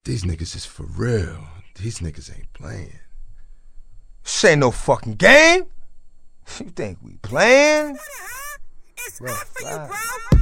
These niggas is for real. These niggas ain't playing. This ain't no fucking game. You think we playing? It's rough for you, bro.